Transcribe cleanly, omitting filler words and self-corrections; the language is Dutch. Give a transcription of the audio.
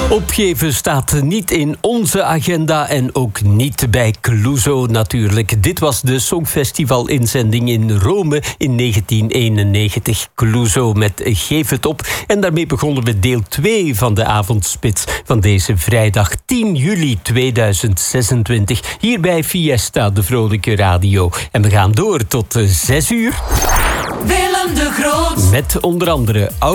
Opgeven staat niet in onze agenda en ook niet bij Clouseau natuurlijk. Dit was de Songfestival-inzending in Rome in 1991. Clouseau met Geef het op. En daarmee begonnen we deel 2 van de avondspits van deze vrijdag 10 juli 2026. Hier bij Fiesta, de Vrolijke Radio. En we gaan door tot 6 uur. Willem de Groot. Met onder andere